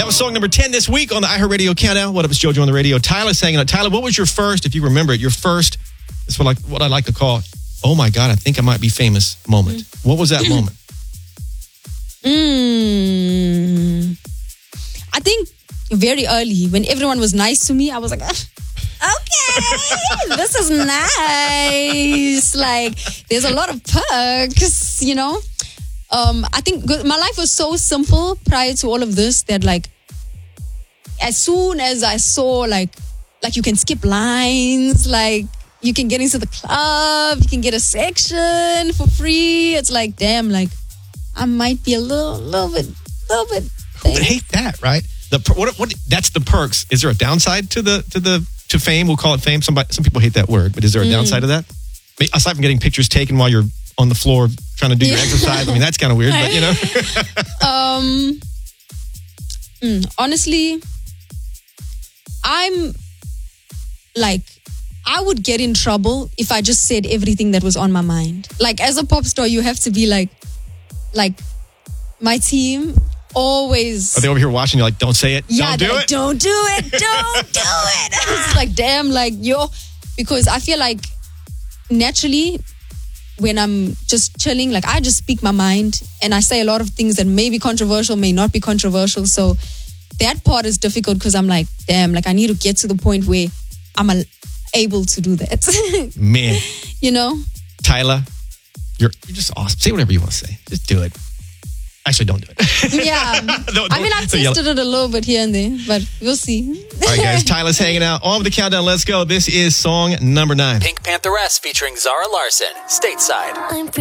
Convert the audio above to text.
was song number 10 this week on the iHeartRadio Countdown. What up, it's JoJo on the radio. Tyler's hanging out. Tyler, what was your first, if you remember it, your first, it's what I like to call, oh my God, I think I might be famous moment. What was that moment? I think very early when everyone was nice to me, I was like, okay, this is nice. Like, there's a lot of perks, you know? I think my life was so simple prior to all of this that, like, as soon as I saw, like you can skip lines, like, you can get into the club, you can get a section for free. It's like, damn, like, I might be a little bit. Who would hate that, right? What? That's the perks. Is there a downside to fame? We'll call it fame. Some people hate that word, but is there a downside to that? I mean, aside from getting pictures taken while you're on the floor trying to do your exercise, I mean, that's kind of weird, but you know. Honestly, I'm like, I would get in trouble if I just said everything that was on my mind. Like, as a pop star, you have to be like my team always. Are they over here watching you like, don't say it? Yeah, don't do it. Don't do it. Don't do it. It's like, damn, like, because I feel like naturally when I'm just chilling, like, I just speak my mind and I say a lot of things that may be controversial, may not be controversial. So that part is difficult because I'm like, damn, like, I need to get to the point where I'm able to do that. Man. You know? Tyler, you're just awesome. Say whatever you want to say. Just do it. Actually, don't do it. Yeah. I mean, I've tested it a little bit here and there, but we'll see. All right, guys. Tyler's hanging out. On with the countdown. Let's go. This is song number 9. Pink Pantheress featuring Zara Larsson, Stateside.